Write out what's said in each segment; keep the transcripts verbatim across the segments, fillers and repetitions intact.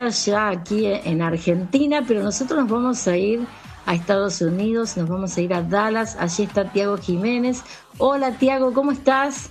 ya aquí en Argentina, pero nosotros nos vamos a ir a Estados Unidos, nos vamos a ir a Dallas. Allí está Tiago Jiménez. Hola Tiago, ¿cómo estás?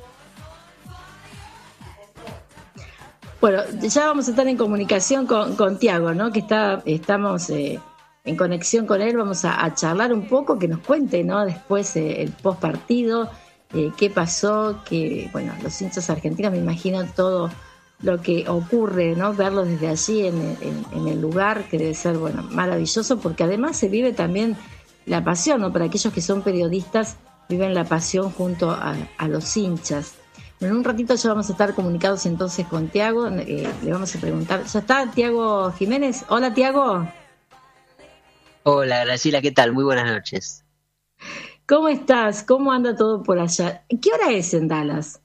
Bueno, ya vamos a estar en comunicación con, con Tiago, ¿no? Que está, estamos eh, en conexión con él, vamos a, a charlar un poco, que nos cuente, ¿no? Después eh, el post partido, eh, qué pasó, que, bueno, los hinchas argentinos, me imagino todo lo que ocurre, ¿no? Verlo desde allí en, en, en el lugar, que debe ser, bueno, maravilloso, porque además se vive también la pasión, ¿no? Para aquellos que son periodistas, viven la pasión junto a, a los hinchas. En un ratito ya vamos a estar comunicados entonces con Tiago, eh, le vamos a preguntar. ¿Ya está Tiago Jiménez? Hola Tiago. Hola Graciela, ¿qué tal? Muy buenas noches. ¿Cómo estás? ¿Cómo anda todo por allá? ¿Qué hora es en Dallas?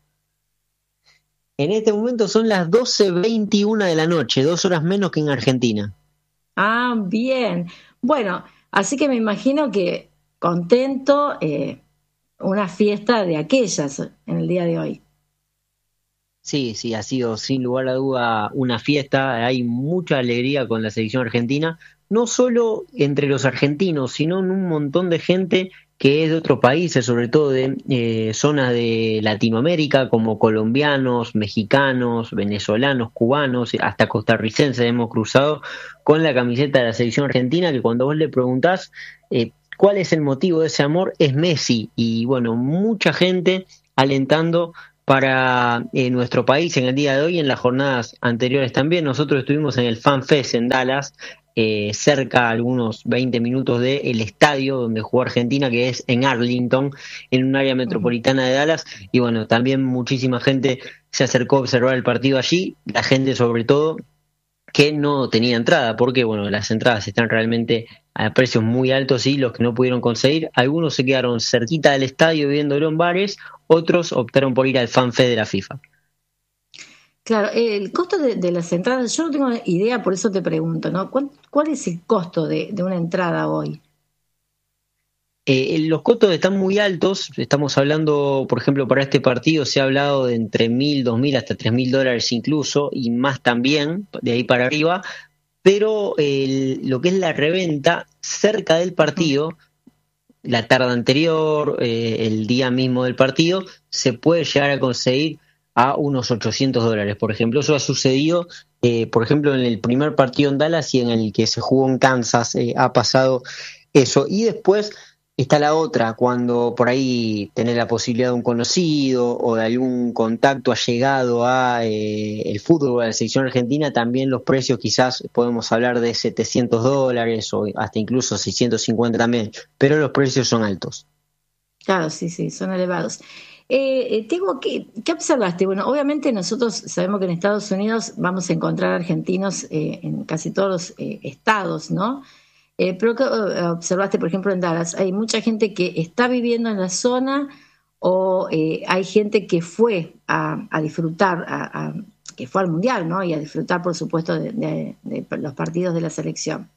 En este momento son las doce veintiuno de la noche, dos horas menos que en Argentina. Ah, bien. Bueno, así que me imagino que contento, eh, una fiesta de aquellas en el día de hoy. Sí, sí, ha sido sin lugar a duda una fiesta, hay mucha alegría con la selección argentina, no solo entre los argentinos, sino en un montón de gente que es de otros países, sobre todo de eh, zonas de Latinoamérica, como colombianos, mexicanos, venezolanos, cubanos, hasta costarricenses hemos cruzado con la camiseta de la selección argentina, que cuando vos le preguntás eh, cuál es el motivo de ese amor, es Messi, y bueno, mucha gente alentando para eh, nuestro país en el día de hoy, en las jornadas anteriores también. Nosotros estuvimos en el Fan Fest en Dallas, eh, cerca a algunos veinte minutos del estadio donde jugó Argentina, que es en Arlington, en un área Ujú. metropolitana de Dallas, y bueno, también muchísima gente se acercó a observar el partido allí, la gente sobre todo que no tenía entrada, porque bueno, las entradas están realmente a precios muy altos y los que no pudieron conseguir, algunos se quedaron cerquita del estadio viéndolo en bares, otros optaron por ir al FanFest de la FIFA. Claro, el costo de, de las entradas, yo no tengo idea, por eso te pregunto, ¿no? ¿Cuál, cuál es el costo de, de una entrada hoy? Eh, los costos están muy altos, estamos hablando, por ejemplo, para este partido se ha hablado de entre mil, dos mil hasta tres mil dólares incluso, y más también, de ahí para arriba, pero el- lo que es la reventa cerca del Ujú. partido, la tarde anterior, eh, el día mismo del partido, se puede llegar a conseguir a unos ochocientos dólares, por ejemplo. Eso ha sucedido, eh, por ejemplo, en el primer partido en Dallas y en el que se jugó en Kansas, eh, ha pasado eso. Y después está la otra, cuando por ahí tenés la posibilidad de un conocido o de algún contacto allegado a eh, el fútbol, a la selección argentina, también los precios quizás podemos hablar de setecientos dólares o hasta incluso seiscientos cincuenta también, pero los precios son altos. Claro, sí, sí, son elevados. Eh, eh, Tiago, ¿qué, qué observaste? Bueno, obviamente nosotros sabemos que en Estados Unidos vamos a encontrar argentinos eh, en casi todos los eh, estados, ¿no? Eh, pero ¿qué eh, observaste, por ejemplo, en Dallas? ¿Hay mucha gente que está viviendo en la zona o eh, hay gente que fue a, a disfrutar, a, a- que fue al Mundial, ¿no? Y a disfrutar, por supuesto, de, de- de los partidos de la selección?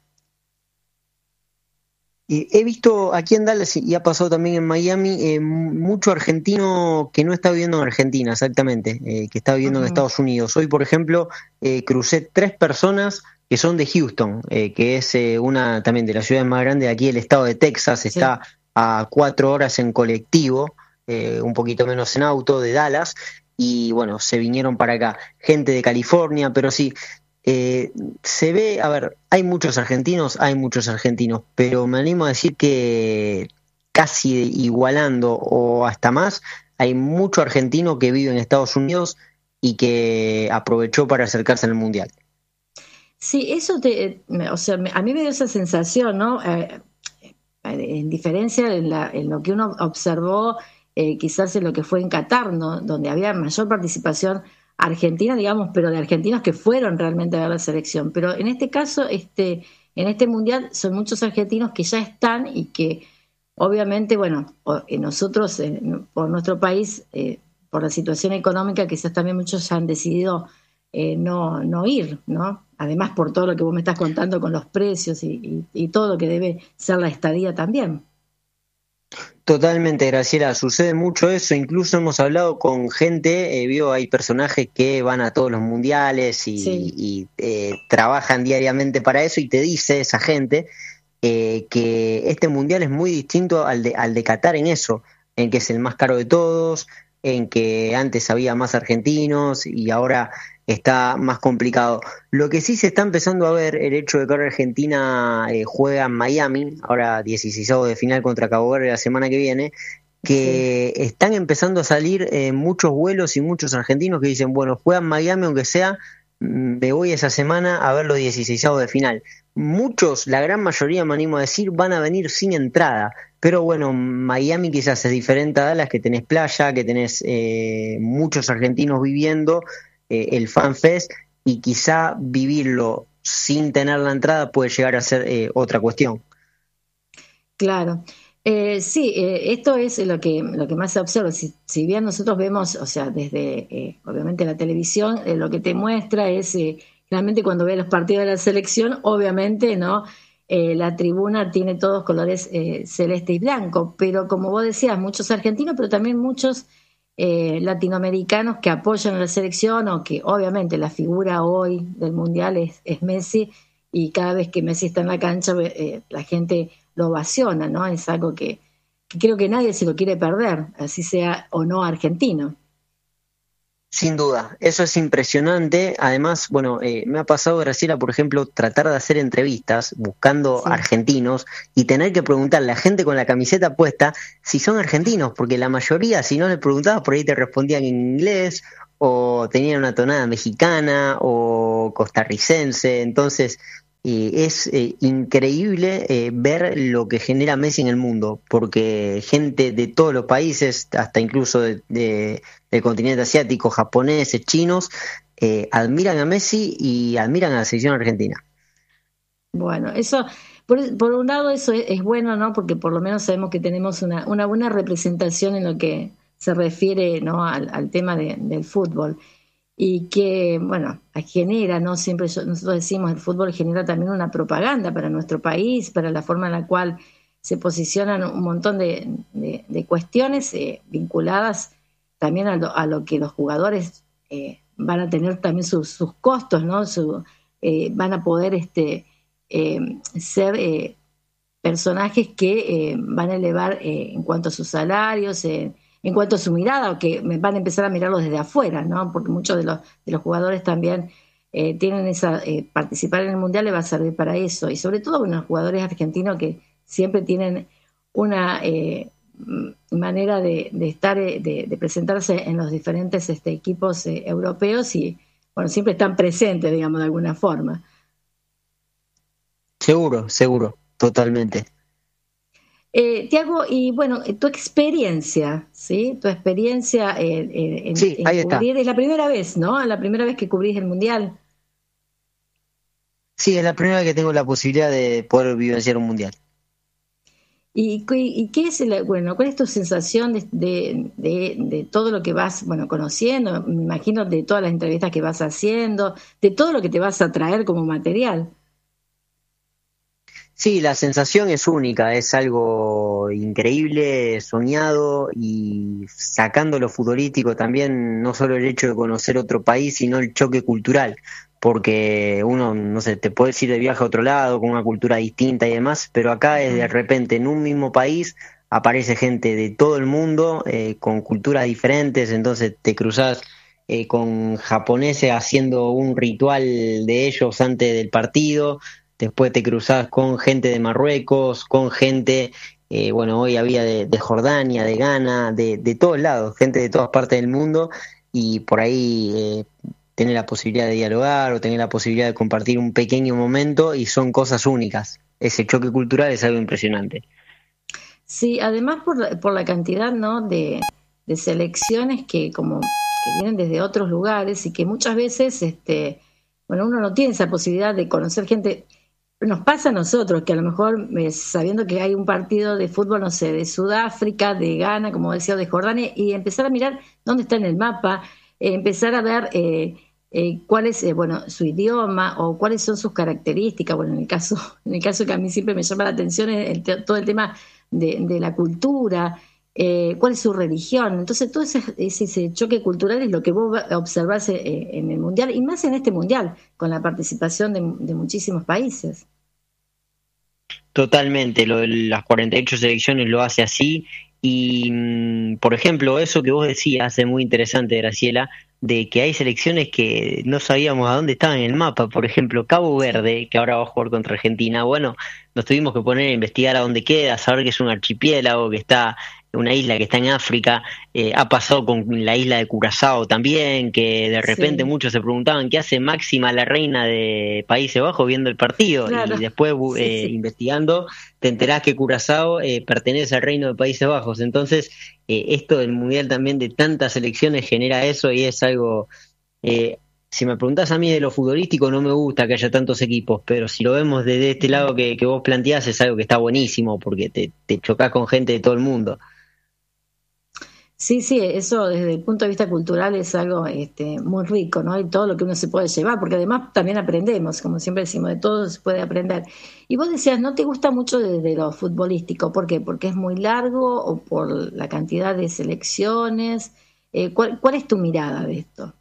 Eh, he visto aquí en Dallas y ha pasado también en Miami eh, mucho argentino que no está viviendo en Argentina, exactamente, eh, que está viviendo en Ujú. Estados Unidos. Hoy, por ejemplo, eh, crucé tres personas que son de Houston, eh, que es eh, una también de las ciudades más grandes de aquí, el estado de Texas, Sí. está a cuatro horas en colectivo, eh, un poquito menos en auto de Dallas, y bueno, se vinieron para acá. Gente de California, pero sí. Eh, se ve, a ver, hay muchos argentinos, hay muchos argentinos, pero me animo a decir que casi igualando o hasta más, hay mucho argentino que vive en Estados Unidos y que aprovechó para acercarse al Mundial. Sí, eso te, me- o sea, me- a mí me dio esa sensación, ¿no? Eh, en diferencia en, la- en lo que uno observó, eh, quizás en lo que fue en Qatar, ¿no? Donde había mayor participación argentina, digamos, pero de argentinos que fueron realmente a ver la selección. Pero en este caso, este, en este mundial son muchos argentinos que ya están y que obviamente, bueno, o- eh, nosotros eh, por nuestro país, eh, por la situación económica, quizás también muchos han decidido eh, no, no ir, ¿no? Además por todo lo que vos me estás contando con los precios y, y- y todo lo que debe ser la estadía también. Totalmente, Graciela, sucede mucho eso, incluso hemos hablado con gente, eh, vio, hay personajes que van a todos los mundiales y, Sí, y, eh, trabajan diariamente para eso y te dice esa gente eh, que este mundial es muy distinto al de, al de Qatar en eso, en que es el más caro de todos, en que antes había más argentinos y ahora está más complicado. Lo que sí se está empezando a ver, el hecho de que ahora Argentina eh, juega en Miami, ahora dieciséis de final contra Cabo Verde la semana que viene, sí. que están empezando a salir eh, muchos vuelos y muchos argentinos que dicen, bueno, juegan Miami aunque sea, mm, me voy esa semana a ver los dieciséis de final. Muchos, la gran mayoría me animo a decir, van a venir sin entrada. Pero bueno, Miami quizás es diferente a Dallas, que tenés playa, que tenés eh, muchos argentinos viviendo, eh, el Fan Fest, y quizá vivirlo sin tener la entrada puede llegar a ser eh, otra cuestión. Claro. Eh, sí, eh, esto es lo que, lo que más se observa. Si, si bien nosotros vemos, o sea, desde eh, obviamente la televisión, eh, lo que te muestra es, eh, realmente cuando ves los partidos de la selección, obviamente, ¿no? Eh, la tribuna tiene todos colores eh, celeste y blanco, pero como vos decías, muchos argentinos, pero también muchos eh, latinoamericanos que apoyan a la selección o que obviamente la figura hoy del Mundial es, es Messi y cada vez que Messi está en la cancha, eh, la gente lo ovaciona, ¿no? Es algo que, que creo que nadie se lo quiere perder, así sea o no argentino. Sin duda, eso es impresionante. Además, bueno, eh, me ha pasado, Graciela, por ejemplo, tratar de hacer entrevistas buscando Sí, argentinos y tener que preguntarle a la gente con la camiseta puesta si son argentinos, porque la mayoría, si no les preguntabas, por ahí te respondían en inglés o tenían una tonada mexicana o costarricense. Entonces, eh, es eh, increíble eh, ver lo que genera Messi en el mundo, porque gente de todos los países, hasta incluso de, de del continente asiático, japoneses, chinos, eh, admiran a Messi y admiran a la selección argentina. bueno, eso, por, por un lado eso es, es, bueno, ¿no? Porque por lo menos sabemos que tenemos una, una buena representación en lo que se refiere, ¿no? al, al tema de, del fútbol. Y que, bueno, genera, ¿no? Siempre yo, nosotros decimos, el fútbol genera también una propaganda para nuestro país, para la forma en la cual se posicionan un montón de, de, de cuestiones eh, vinculadas también a lo, a lo que los jugadores eh, van a tener también sus, sus costos, ¿no? Su, eh, van a poder este, eh, ser eh, personajes que eh, van a elevar eh, en cuanto a sus salarios, eh, en cuanto a su mirada, o que van a empezar a mirarlos desde afuera, ¿no? Porque muchos de los, de los jugadores también eh, tienen esa, eh, participar en el Mundial le va a servir para eso, y sobre todo bueno, los jugadores argentinos que siempre tienen una eh, manera de, de estar, eh, de, de, presentarse en los diferentes este, equipos eh, europeos y, bueno, siempre están presentes, digamos, de alguna forma. Seguro, seguro, totalmente. Eh, Tiago, y bueno, tu experiencia, ¿sí? Tu experiencia en, en, Sí, en ahí está. cubrir, es la primera vez, ¿no? La primera vez que cubrís el Mundial. Sí, es la primera vez que tengo la posibilidad de poder vivenciar un mundial. ¿Y, y qué es, el, bueno, cuál es tu sensación de, de, de, de todo lo que vas, bueno, conociendo? Me imagino de todas las entrevistas que vas haciendo, de todo lo que te vas a traer como material. Sí, la sensación es única, es algo increíble, soñado y sacando lo futbolístico también, no solo el hecho de conocer otro país, sino el choque cultural, porque uno, no sé, te puedes ir de viaje a otro lado con una cultura distinta y demás, pero acá es de repente en un mismo país aparece gente de todo el mundo eh, con culturas diferentes, entonces te cruzas eh, con japoneses haciendo un ritual de ellos antes del partido. Después te cruzás con gente de Marruecos, con gente, eh, bueno, hoy había de, de Jordania, de Ghana, de, de todos lados, gente de todas partes del mundo, y por ahí eh, tener la posibilidad de dialogar o tener la posibilidad de compartir un pequeño momento y son cosas únicas. Ese choque cultural es algo impresionante. Sí, además por la, por la cantidad, ¿no? de, de selecciones que como que vienen desde otros lugares y que muchas veces, este, bueno, uno no tiene esa posibilidad de conocer gente. Nos pasa a nosotros que a lo mejor eh, sabiendo que hay un partido de fútbol, no sé, de Sudáfrica, de Ghana, como decía, de Jordania, y empezar a mirar dónde está en el mapa, eh, empezar a ver eh, eh, cuál es, eh, bueno, su idioma o cuáles son sus características. Bueno, en el caso, en el caso que a mí siempre me llama la atención es el, todo el tema de, de la cultura, eh, cuál es su religión. Entonces todo ese, ese choque cultural es lo que vos observás eh, en el Mundial, y más en este Mundial, con la participación de, de muchísimos países. Totalmente, lo de las cuarenta y ocho selecciones lo hace así y, mm, por ejemplo, eso que vos decías es muy interesante, Graciela, de que hay selecciones que no sabíamos a dónde estaban en el mapa. Por ejemplo, Cabo Verde, que ahora va a jugar contra Argentina. Bueno, nos tuvimos que poner a investigar a dónde queda, saber que es un archipiélago, que está una isla que está en África. Eh, ha pasado con la isla de Curazao también, que de repente Sí, muchos se preguntaban qué hace Máxima, la reina de Países Bajos, viendo el partido, claro, y después sí, eh, sí. investigando te enterás que Curazao eh, pertenece al reino de Países Bajos. Entonces, eh, esto del mundial también de tantas selecciones genera eso y es algo, eh, si me preguntás a mí de lo futbolístico, no me gusta que haya tantos equipos, pero si lo vemos desde este lado que, que vos planteás, es algo que está buenísimo porque te, te chocás con gente de todo el mundo. Sí, sí, eso desde el punto de vista cultural es algo este, muy rico, ¿no? Y todo lo que uno se puede llevar, porque además también aprendemos, como siempre decimos, de todo se puede aprender. Y vos decías, no te gusta mucho desde lo futbolístico, ¿por qué? ¿Porque es muy largo o por la cantidad de selecciones? Eh, ¿cuál, cuál es tu mirada de esto?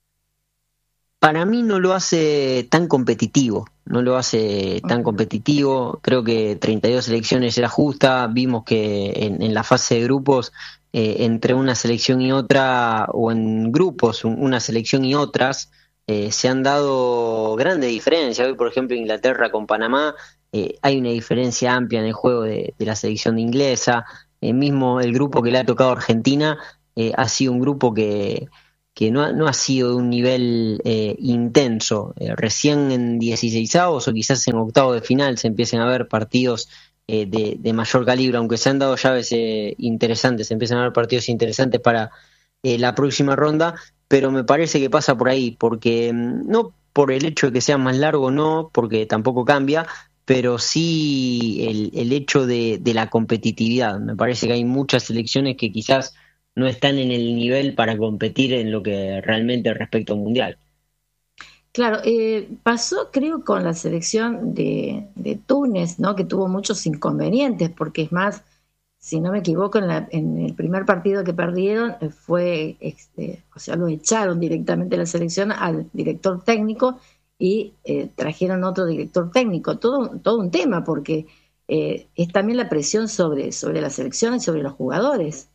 Para mí no lo hace tan competitivo, no lo hace tan Ujú. competitivo. Creo que treinta y dos selecciones era justa. Vimos que en, en la fase de grupos, eh, entre una selección y otra, o en grupos, un- una selección y otras, eh, se han dado grandes diferencias. Hoy, por ejemplo, Inglaterra con Panamá, eh, hay una diferencia amplia en el juego de, de la selección de inglesa. Eh, mismo el grupo que le ha tocado a Argentina, eh, ha sido un grupo que que no ha, no ha sido de un nivel eh, intenso. Eh, recién en dieciseisavos o quizás en octavos de final se empiezan a ver partidos eh, de, de mayor calibre, aunque se han dado llaves eh, interesantes, se empiezan a ver partidos interesantes para eh, la próxima ronda, pero me parece que pasa por ahí, porque mm, no por el hecho de que sea más largo, no, porque tampoco cambia, pero sí el, el hecho de, de la competitividad. Me parece que hay muchas selecciones que quizás no están en el nivel para competir en lo que realmente respecta a un mundial. Claro, eh, pasó creo con la selección de, de Túnez, ¿no? Que tuvo muchos inconvenientes, porque es más, si no me equivoco, en, la- en el primer partido que perdieron eh, fue, este, o sea, lo echaron directamente de la selección al director técnico y eh, trajeron otro director técnico. Todo, todo un tema, porque eh, es también la presión sobre, sobre la selección y sobre los jugadores.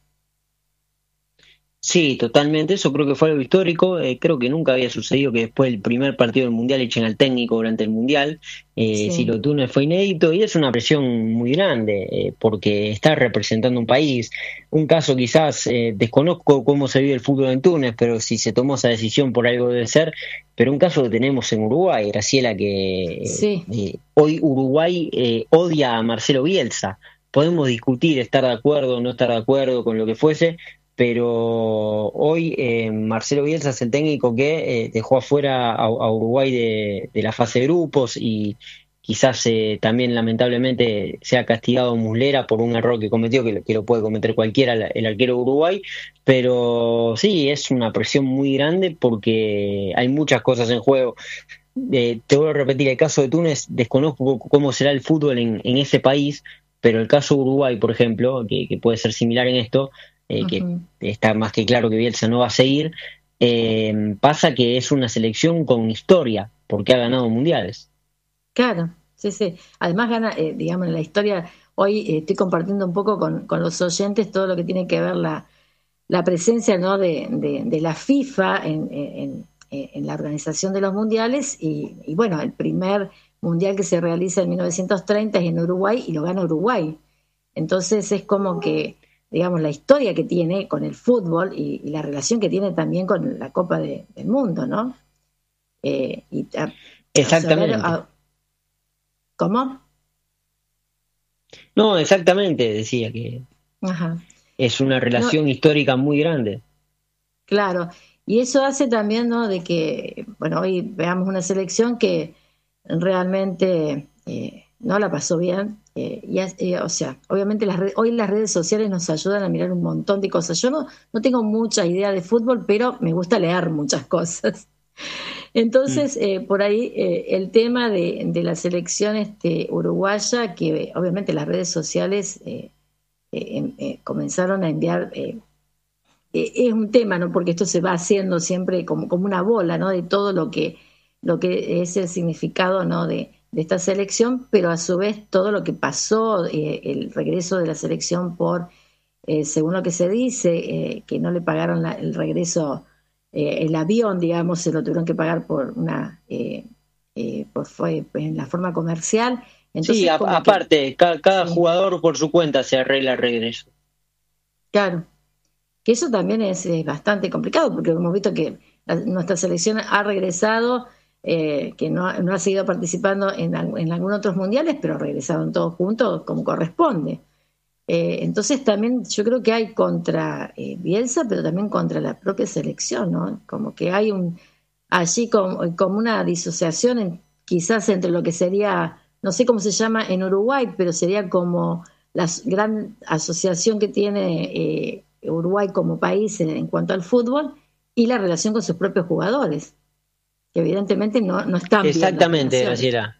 Sí, totalmente. Eso creo que fue algo histórico. Eh, creo que nunca había sucedido que después del primer partido del Mundial echen al técnico durante el Mundial. Eh, si Sí, lo Túnez fue inédito y es una presión muy grande eh, porque está representando un país. Un caso quizás, eh, desconozco cómo se vive el fútbol en Túnez, pero si se tomó esa decisión por algo debe ser. Pero un caso que tenemos en Uruguay, Graciela, que sí. eh, hoy Uruguay eh, odia a Marcelo Bielsa. Podemos discutir, estar de acuerdo o no estar de acuerdo con lo que fuese, pero hoy eh, Marcelo Bielsa es el técnico que eh, dejó afuera a, a Uruguay de, de la fase de grupos y quizás eh, también lamentablemente sea castigado Muslera por un error que cometió, que, que lo puede cometer cualquiera, el, el arquero de Uruguay, pero sí, es una presión muy grande porque hay muchas cosas en juego. Eh, te vuelvo a repetir, el caso de Túnez, desconozco cómo será el fútbol en, en ese país, pero el caso de Uruguay, por ejemplo, que, que puede ser similar en esto, eh, que Ujú. está más que claro que Bielsa no va a seguir, eh, pasa que es una selección con historia, porque ha ganado mundiales. Claro, sí, sí. Además gana, eh, digamos, en la historia, hoy eh, estoy compartiendo un poco con, con los oyentes todo lo que tiene que ver la, la presencia, ¿no? de, de, de la FIFA en, en, en la organización de los mundiales y, y, bueno, el primer mundial que se realiza en mil novecientos treinta es en Uruguay y lo gana Uruguay. Entonces es como que, digamos, la historia que tiene con el fútbol y, y la relación que tiene también con la Copa de- del Mundo, ¿no? Eh, y, a- o sea, ver, Exactamente. a- ¿cómo? No, exactamente, decía que Ajá. es una No, relación histórica muy grande. claro. Y eso hace también, ¿no? De que, bueno, hoy veamos una selección que realmente eh, no la pasó bien. Eh, y es- eh, o sea, obviamente las red- hoy las redes sociales nos ayudan a mirar un montón de cosas. Yo no, no tengo mucha idea de fútbol, pero me gusta leer muchas cosas. Mm. Entonces, eh, por ahí eh, el tema de, de la selección este, uruguaya, que obviamente las redes sociales eh, eh, eh, comenzaron a enviar, eh, eh, es un tema, ¿no? Porque esto se va haciendo siempre como, como una bola, ¿no? De todo lo que, lo que es el significado, ¿no? De, de esta selección, pero a su vez todo lo que pasó, eh, el regreso de la selección por, eh, según lo que se dice, eh, que no le pagaron la, el regreso, eh, el avión, digamos, se lo tuvieron que pagar por una, eh, eh, por, fue en la forma comercial. Entonces, Sí, a, como aparte, que, ca, cada sí, jugador por su cuenta se arregla el regreso. claro, que eso también es, es bastante complicado, porque hemos visto que la, nuestra selección ha regresado, eh, que no, no ha seguido participando en, en algunos otros mundiales, pero regresaron todos juntos como corresponde. Eh, entonces también yo creo que hay contra eh, Bielsa, pero también contra la propia selección, ¿no? Como que hay un allí como, como una disociación en, quizás entre lo que sería, no sé cómo se llama en Uruguay, pero sería como la gran asociación que tiene eh, Uruguay como país en, en cuanto al fútbol y la relación con sus propios jugadores, que evidentemente no, no están bien las Exactamente, relaciones. Graciela.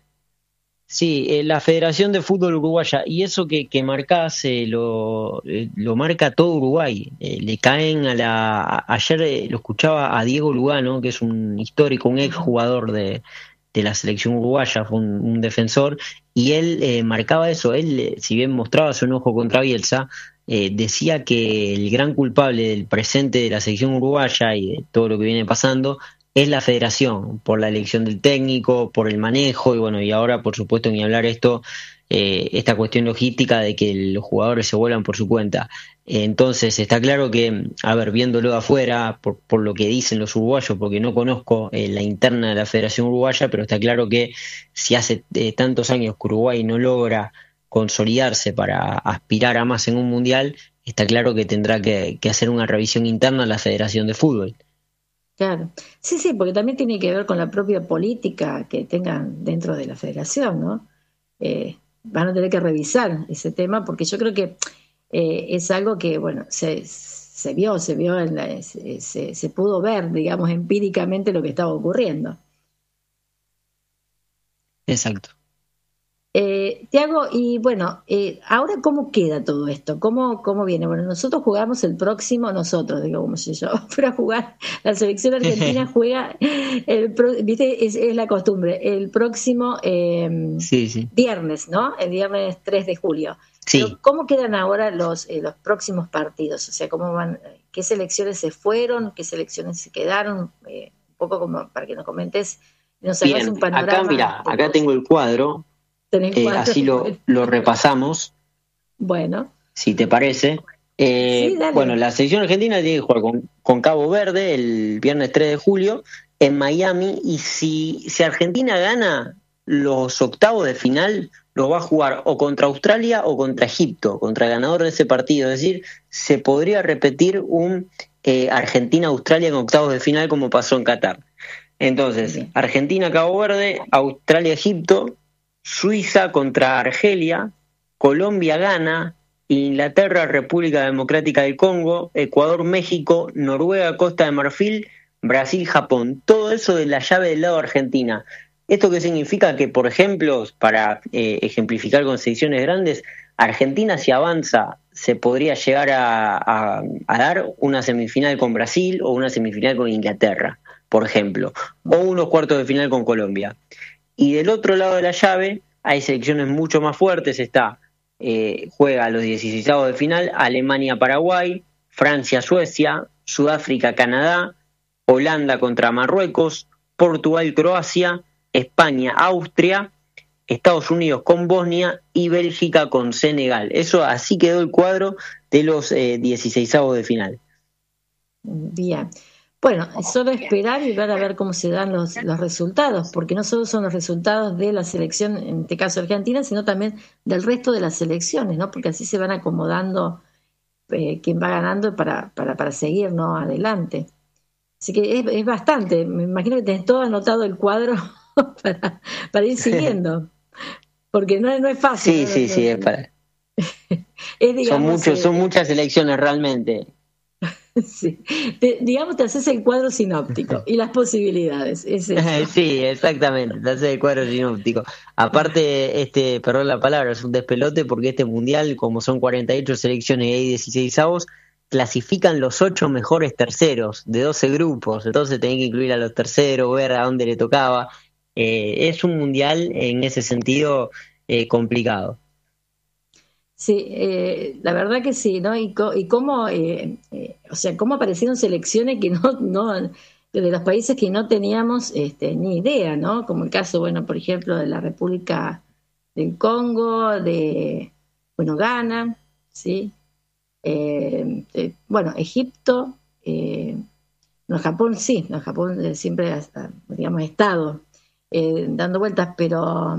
Sí, eh, la Federación de Fútbol Uruguaya, y eso que, que marcás, eh, lo, eh, lo marca todo Uruguay. Eh, le caen a la. a- ayer eh, lo escuchaba a Diego Lugano, que es un histórico, un ex Ujú. jugador de, de la selección uruguaya, fue un, un defensor, y él eh, marcaba eso. Él, eh, si bien mostraba su enojo contra Bielsa, eh, decía que el gran culpable del presente de la selección uruguaya y de todo lo que viene pasando es la federación, por la elección del técnico, por el manejo, y bueno, y ahora por supuesto ni hablar esto, eh, esta cuestión logística de que los jugadores se vuelvan por su cuenta. Eh, Entonces está claro que, a ver, viéndolo de afuera, por, por lo que dicen los uruguayos, porque no conozco eh, la interna de la Federación Uruguaya, pero está claro que si hace eh, tantos años que Uruguay no logra consolidarse para aspirar a más en un mundial, está claro que tendrá que, que hacer una revisión interna a la Federación de Fútbol. Claro. Sí, sí, porque también tiene que ver con la propia política que tengan dentro de la federación, ¿no? Eh, van a tener que revisar ese tema porque yo creo que eh, es algo que, bueno, se, se vio, se vio, en la- se, se- se pudo ver, digamos, empíricamente lo que estaba ocurriendo. Exacto. Eh, Tiago, y bueno, eh, ahora cómo queda todo esto, ¿Cómo, cómo viene? Bueno, nosotros jugamos el próximo, nosotros, digo, como si yo fuera a jugar, la selección argentina juega, el pro- viste, es, es la costumbre, el próximo eh, Sí, sí. viernes, ¿no? El viernes tres de julio. Pero Sí, ¿cómo quedan ahora los, eh, los próximos partidos? O sea, ¿cómo van? ¿Qué selecciones se fueron? ¿Qué selecciones se quedaron? Eh, un poco como para que nos comentes, nos hagas bien. un Acá, panorama mira, de acá todo. tengo el cuadro, ¿Tenés eh, cuatro? así lo, Bueno. lo repasamos, Bueno, si te parece. sí, Eh, bueno, dale. la selección argentina tiene que jugar con, con Cabo Verde el viernes tres de julio en Miami, y si, si Argentina gana los octavos de final, los va a jugar o contra Australia o contra Egipto, contra el ganador de ese partido. Es decir, se podría repetir un eh, Argentina-Australia en octavos de final como pasó en Qatar. Entonces, Bien. Argentina-Cabo Verde, Australia-Egipto, Suiza contra Argelia, Colombia-Ghana, Inglaterra, República Democrática del Congo, Ecuador, México, Noruega, Costa de Marfil, Brasil, Japón. Todo eso de la llave del lado Argentina. ¿Esto qué significa? Que, por ejemplo, para eh, ejemplificar con selecciones grandes, Argentina si avanza se podría llegar a, a, a dar una semifinal con Brasil o una semifinal con Inglaterra, por ejemplo, o unos cuartos de final con Colombia. Y del otro lado de la llave hay selecciones mucho más fuertes. Está, eh, juega a los dieciséis de final Alemania-Paraguay, Francia-Suecia, Sudáfrica-Canadá, Holanda contra Marruecos, Portugal-Croacia, España-Austria, Estados Unidos con Bosnia y Bélgica con Senegal. Eso así quedó el cuadro de los eh, dieciséis de final. Bien. Bueno, es solo esperar y ver a ver cómo se dan los, los resultados, porque no solo son los resultados de la selección, en este caso Argentina, sino también del resto de las selecciones, ¿no? Porque así se van acomodando eh, quién va ganando para, para, para seguir, ¿no? Adelante. Así que es, es bastante. Me imagino que tenés todo anotado el cuadro para, para ir siguiendo, porque no, no es fácil, Sí, ¿no? No- sí, sí, es, no- para, es, son digamos, muchos, son eh, muchas elecciones realmente. Sí. Te, digamos, te haces el cuadro sinóptico y las posibilidades. Es eso. Sí, exactamente, te hace el cuadro sinóptico. Aparte, este, perdón la palabra, es un despelote porque este mundial, como son cuarenta y ocho selecciones y hay dieciséis avos, clasifican los ocho mejores terceros de doce grupos. Entonces tenés que incluir a los terceros, ver a dónde le tocaba. Eh, es un mundial en ese sentido eh, complicado. Sí, eh, la verdad que sí, ¿no? Y, co- y cómo, eh, eh, o sea, cómo aparecieron selecciones que no, no, de los países que no teníamos este, ni idea, ¿no? Como el caso, bueno, por ejemplo, de la República del Congo, de, bueno, Ghana, ¿sí? Eh, eh, bueno, Egipto, eh, no, Japón sí, no, Japón eh, siempre ha, ha, digamos, ha estado eh, dando vueltas, pero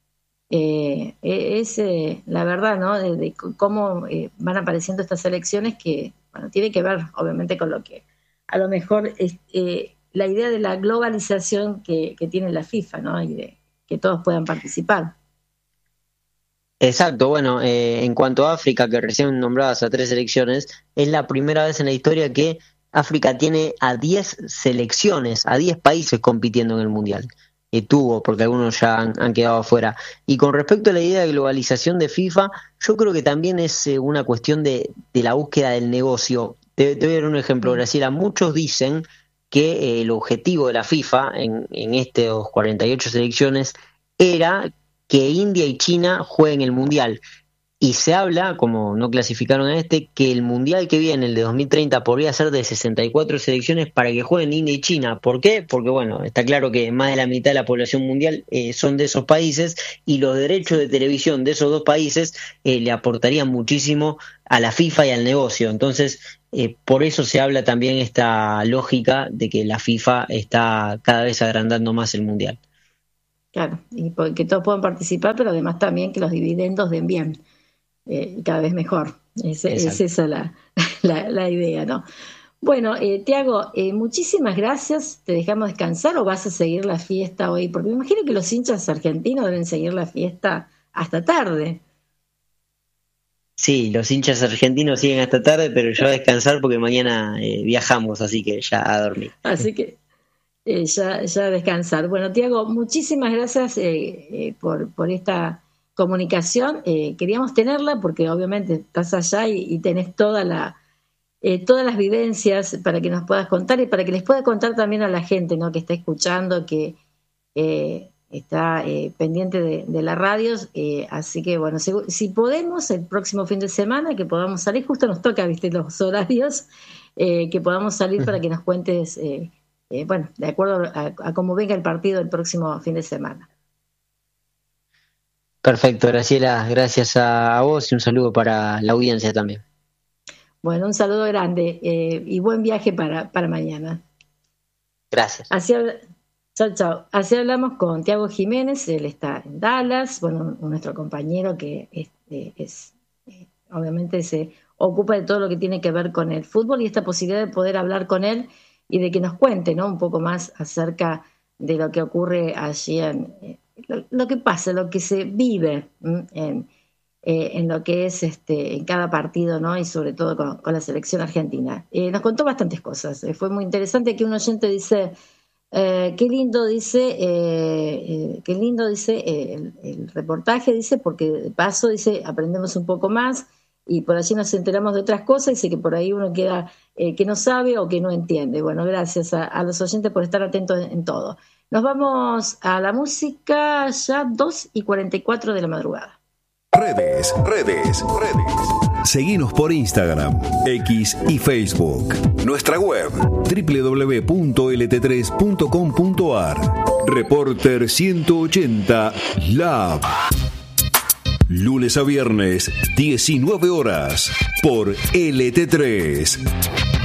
eh, e- es eh, la verdad, ¿no? De, de c- cómo eh, van apareciendo estas elecciones que, bueno, tiene que ver, obviamente, con lo que a lo mejor es eh, la idea de la globalización que, que tiene la FIFA, ¿no? Y de que todos puedan participar. Exacto, bueno, eh, en cuanto a África, que recién nombradas a tres selecciones, es la primera vez en la historia que África tiene a diez selecciones, a diez países compitiendo en el Mundial. Eh, tuvo, porque algunos ya han, han quedado afuera. Y con respecto a la idea de globalización de FIFA, yo creo que también es eh, una cuestión de, de la búsqueda del negocio. Te, te voy a dar un ejemplo, Mm. Graciela. Muchos dicen que eh, el objetivo de la FIFA en, en estos cuarenta y ocho selecciones era que India y China jueguen el Mundial. Y se habla, como no clasificaron a este, que el Mundial que viene, el de dos mil treinta, podría ser de sesenta y cuatro selecciones para que jueguen India y China. ¿Por qué? Porque, bueno, está claro que más de la mitad de la población mundial eh, son de esos países y los derechos de televisión de esos dos países eh, le aportarían muchísimo a la FIFA y al negocio. Entonces, eh, por eso se habla también esta lógica de que la FIFA está cada vez agrandando más el Mundial. Claro, y po- que todos puedan participar, pero además también que los dividendos den bien, eh, y cada vez mejor. Es, es Exacto. esa la, la, la idea, ¿no? Bueno, eh, Tiago, eh, muchísimas gracias. ¿Te dejamos descansar o vas a seguir la fiesta hoy? Porque me imagino que los hinchas argentinos deben seguir la fiesta hasta tarde. Sí, los hinchas argentinos siguen hasta tarde, pero yo a descansar porque mañana eh, viajamos, así que ya a dormir. Así que eh, ya, ya a descansar. Bueno, Tiago, muchísimas gracias eh, eh, por, por esta comunicación. Eh, queríamos tenerla porque obviamente estás allá y, y tenés toda la, eh, todas las vivencias para que nos puedas contar y para que les pueda contar también a la gente, ¿no? Que está escuchando, que eh, está eh, pendiente de, de la radio. Eh, así que bueno, si, si podemos, el próximo fin de semana, que podamos salir, justo nos toca, viste, los horarios, eh, que podamos salir para que nos cuentes, eh, eh, bueno, de acuerdo a, a cómo venga el partido el próximo fin de semana. Perfecto, Graciela, gracias a, a vos y un saludo para la audiencia también. Bueno, un saludo grande eh, y buen viaje para, para mañana. Gracias. Así, habla- chao, chao. Así hablamos con Tiago Jiménez, él está en Dallas, bueno, nuestro compañero que es, eh, es, eh, obviamente se ocupa de todo lo que tiene que ver con el fútbol y esta posibilidad de poder hablar con él y de que nos cuente, ¿no? Un poco más acerca de lo que ocurre allí, en, eh, lo, lo que pasa, lo que se vive ¿m? en, eh, en lo que es este, en cada partido, ¿no? Y sobre todo con, con la selección argentina. Eh, nos contó bastantes cosas, eh, fue muy interesante que un oyente dice... Eh, qué lindo dice, eh, eh, qué lindo dice eh, el, el reportaje, dice, porque de paso, dice, aprendemos un poco más y por allí nos enteramos de otras cosas, dice que por ahí uno queda eh, que no sabe o que no entiende. Bueno, gracias a, a los oyentes por estar atentos en, en todo. Nos vamos a la música ya dos y cuarenta y cuatro de la madrugada. Redes, redes, redes. Seguinos por Instagram, X y Facebook. Nuestra web doble u doble u doble u punto l t tres punto com punto a r. Reporter ciento ochenta Lab. Lunes a viernes, diecinueve horas, por L T tres.